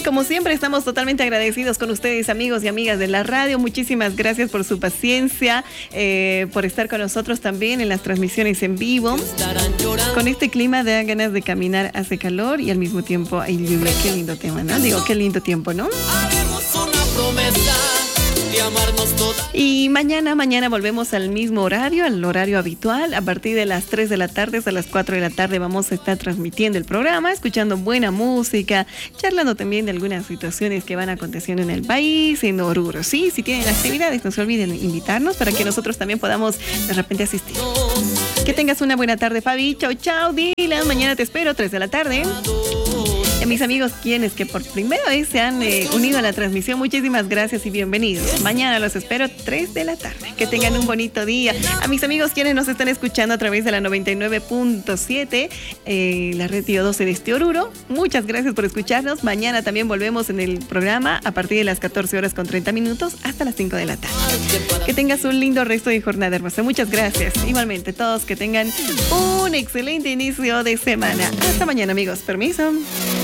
Como siempre, estamos totalmente agradecidos con ustedes, amigos y amigas de la radio. Muchísimas gracias por su paciencia, por estar con nosotros también en las transmisiones en vivo. Con este clima da ganas de caminar, hace calor y al mismo tiempo hay lluvia. Qué lindo tema, ¿no? Digo, qué lindo tiempo, ¿no? Haremos una promesa de amarnos toda. Y mañana volvemos al mismo horario, al horario habitual. A partir de las 3 de la tarde hasta las 4 de la tarde vamos a estar transmitiendo el programa, escuchando buena música, charlando también de algunas situaciones que van aconteciendo en el país, en Oruro. Sí, si tienen actividades, no se olviden invitarnos para que nosotros también podamos de repente asistir. Que tengas una buena tarde, Fabi. Chau, chau, Dylan. Mañana te espero, 3 de la tarde. Y a mis amigos, quienes que por primera vez se han unido a la transmisión, muchísimas gracias y bienvenidos. Mañana los espero 3 de la tarde. Que tengan un bonito día. A mis amigos, quienes nos están escuchando a través de la 99.7, la red Tío 12 de Oruro, muchas gracias por escucharnos. Mañana también volvemos en el programa a partir de las 14 horas con 30 minutos hasta las 5 de la tarde. Que tengas un lindo resto de jornada, hermosa. Muchas gracias. Igualmente, todos que tengan un excelente inicio de semana. Hasta mañana, amigos. Permiso.